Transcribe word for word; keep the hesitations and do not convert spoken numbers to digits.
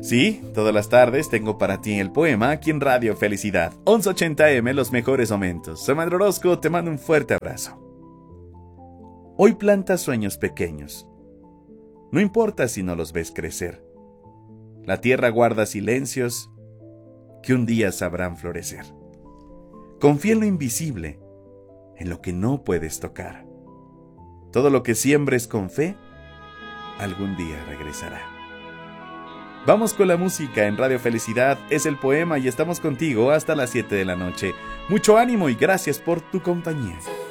Sí, todas las tardes tengo para ti el poema aquí en Radio Felicidad. once ochenta eme, los mejores momentos. Soy Manuel Orozco, te mando un fuerte abrazo. Hoy plantas sueños pequeños. No importa si no los ves crecer. La tierra guarda silencios que un día sabrán florecer. Confía en lo invisible, en lo que no puedes tocar. Todo lo que siembres con fe, algún día regresará. Vamos con la música en Radio Felicidad, es el poema y estamos contigo hasta las siete de la noche. Mucho ánimo y gracias por tu compañía.